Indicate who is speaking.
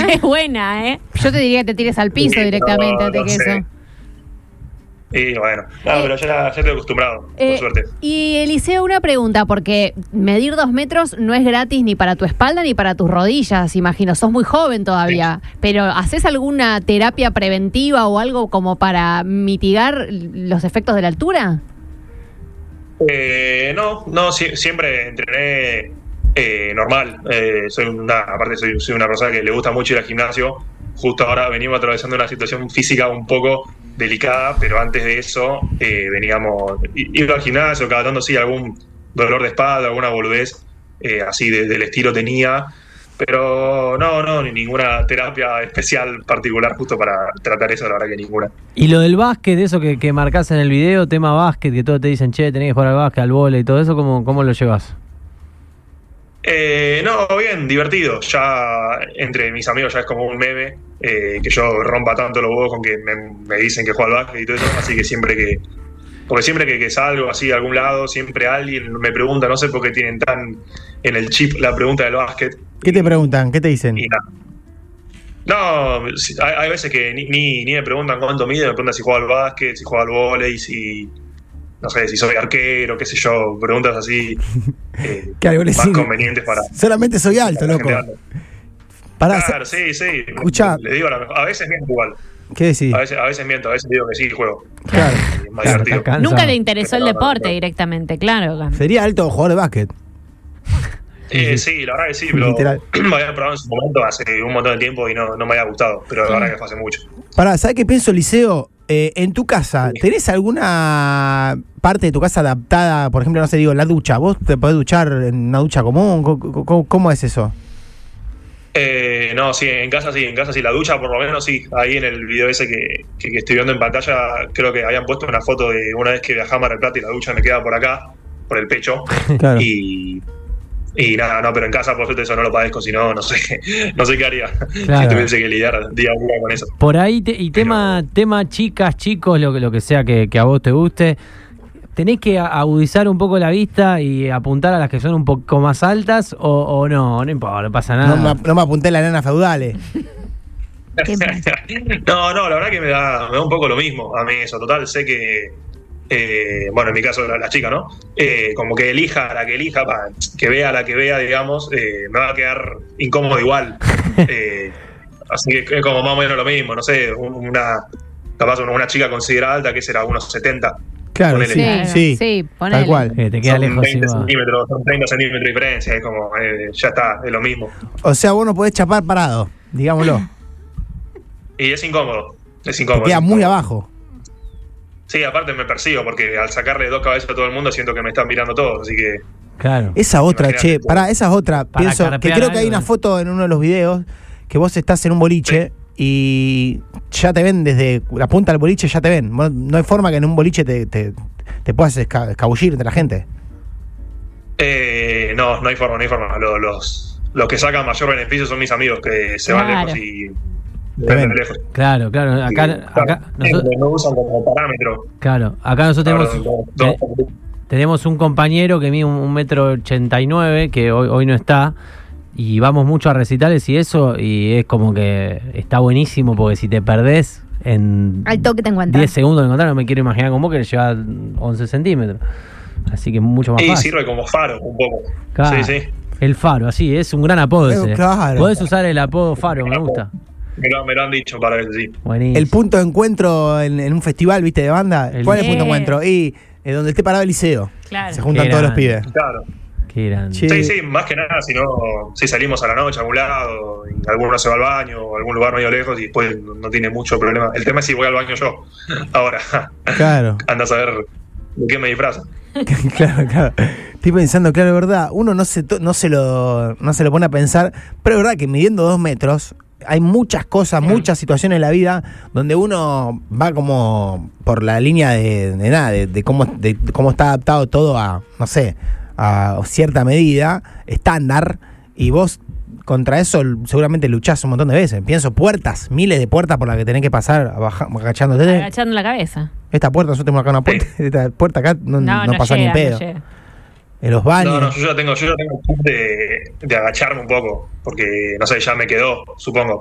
Speaker 1: Es buena, ¿eh?
Speaker 2: Yo te diría que te tires al piso directamente antes que eso.
Speaker 3: Y bueno, pero ya estoy acostumbrado, por suerte.
Speaker 2: Y Eliseo, una pregunta, porque medir 2 metros no es gratis ni para tu espalda ni para tus rodillas, imagino. Sos muy joven todavía, sí. Pero ¿haces alguna terapia preventiva o algo como para mitigar los efectos de la altura?
Speaker 3: No, siempre entrené normal. Soy una persona que le gusta mucho ir al gimnasio. Justo ahora venimos atravesando una situación física un poco delicada, pero antes de eso iba al gimnasio, cada tanto sí, algún dolor de espalda, alguna boludez así del estilo tenía, pero no, ni ninguna terapia especial particular justo para tratar eso, la verdad que ninguna.
Speaker 4: Y lo del básquet, eso que marcás en el video, tema básquet, que todos te dicen, che, tenés que jugar al básquet, al vóley y todo eso, ¿cómo lo llevas?
Speaker 3: No, bien, divertido. Ya entre mis amigos ya es como un meme que yo rompa tanto los huevos con que me dicen que juego al básquet y todo eso, así que siempre que salgo así a algún lado, siempre alguien me pregunta, no sé por qué tienen tan en el chip la pregunta del básquet.
Speaker 5: ¿Qué te preguntan? ¿Qué te dicen?
Speaker 3: Y nada. No, hay veces que ni me preguntan cuánto mide, me preguntan si juego al básquet, si juego al vóley, si... No sé, si soy arquero, qué sé yo, preguntas así
Speaker 5: claro,
Speaker 3: más convenientes para...
Speaker 5: Solamente soy alto, loco.
Speaker 3: Claro, sí.
Speaker 5: Escuchá.
Speaker 3: Le digo, a veces miento igual.
Speaker 5: ¿Qué decís?
Speaker 3: A veces miento, a veces digo que sí juego.
Speaker 5: Claro.
Speaker 3: Es más divertido.
Speaker 2: Nunca le interesó el deporte directamente, claro.
Speaker 5: Sería alto jugador de básquet.
Speaker 3: Sí, la verdad que sí, pero
Speaker 5: literal.
Speaker 3: Me había probado en su momento hace un montón de tiempo y no me había gustado, pero la verdad que fue hace mucho.
Speaker 5: ¿Sabés qué pienso, Liceo? En tu casa, ¿tenés alguna parte de tu casa adaptada? Por ejemplo, no sé, digo, la ducha. ¿Vos te podés duchar en una ducha común? ¿Cómo es eso?
Speaker 3: No, sí, en casa sí, la ducha por lo menos sí. Ahí en el video ese que estoy viendo en pantalla, creo que habían puesto una foto de una vez que viajaba a Mar del Plata y la ducha me quedaba por acá, por el pecho.
Speaker 5: Claro.
Speaker 3: Y nada, no, pero en casa por suerte eso no lo padezco, si no sé qué haría.
Speaker 4: Claro.
Speaker 3: Si tuviese que lidiar día a día con eso.
Speaker 4: Por ahí, tema chicas, chicos, lo que sea que a vos te guste, ¿tenés que agudizar un poco la vista y apuntar a las que son un poco más altas o no importa, no pasa nada?
Speaker 5: No me apunté a la nana feudales.
Speaker 3: No, la verdad que me da un poco lo mismo a mí eso. Total, sé que bueno, en mi caso la chica, ¿no? Como que elija a la que elija, que vea a la que vea, digamos, me va a quedar incómodo igual. Así que es como más o menos lo mismo, no sé, capaz una chica considerada alta, que será unos 70.
Speaker 5: Claro,
Speaker 3: ponele.
Speaker 5: Sí, tal cual.
Speaker 4: Te queda
Speaker 3: son
Speaker 4: lejos.
Speaker 3: 20 centímetros, son 30 centímetros de diferencia, es como, ya está, es lo mismo.
Speaker 5: O sea, vos no podés chapar parado, digámoslo.
Speaker 3: Y es incómodo.
Speaker 5: Te queda muy abajo.
Speaker 3: Sí, aparte me persigo, porque al sacarle 2 cabezas a todo el mundo siento que me están mirando todos, así que...
Speaker 4: Claro.
Speaker 5: Esa otra, esa es otra. Pienso que creo que hay una foto en uno de los videos que vos estás en un boliche y ya te ven desde la punta del boliche, ya te ven. No hay forma que en un boliche te puedas escabullir entre la gente.
Speaker 3: No hay forma. Los que sacan mayor beneficio son mis amigos que se van lejos y...
Speaker 4: Claro. Acá
Speaker 3: no usan como parámetro.
Speaker 4: Claro, acá nosotros tenemos un compañero que mide 1,89 m, que hoy no está, y vamos mucho a recitales y eso, y es como que está buenísimo, porque si te perdés
Speaker 2: al toque te encuentras
Speaker 4: 10 segundos de encontrar, no me quiero imaginar cómo que le lleva 11 centímetros, así que es mucho más fácil.
Speaker 3: Y sirve como faro un poco.
Speaker 4: Claro, sí. El faro, así, es un gran apodo ese.
Speaker 5: Claro.
Speaker 4: Podés usar el apodo faro, me gusta.
Speaker 3: Me lo han dicho para ver, sí.
Speaker 4: Buenísimo.
Speaker 5: El punto de encuentro en un festival, ¿viste? De banda. ¿Cuál es el punto de encuentro? Y donde esté parado el liceo.
Speaker 2: Claro.
Speaker 5: Se juntan todos los pibes.
Speaker 3: Claro.
Speaker 4: Qué grande.
Speaker 3: Sí, más que nada, si salimos a la noche a algún lado, y alguno se va al baño o a algún lugar medio lejos y después no tiene mucho problema. El tema es si voy al baño yo. Ahora.
Speaker 5: Claro.
Speaker 3: Anda a saber de qué me disfrazo.
Speaker 5: Claro. Estoy pensando, claro, es verdad. Uno no se lo pone a pensar, pero es verdad que midiendo 2 metros hay muchas cosas, muchas situaciones en la vida donde uno va como por la línea de cómo está adaptado todo a, no sé, a cierta medida, estándar, y vos contra eso seguramente luchás un montón de veces. Pienso puertas, miles de puertas por las que tenés que pasar agachándote.
Speaker 2: Agachando la cabeza.
Speaker 5: Esta puerta, nosotros tenemos acá una puerta, esta puerta acá no pasa ni en pedo. En los baños.
Speaker 3: No, yo ya tengo el chip de agacharme un poco, porque, no sé, ya me quedó, supongo,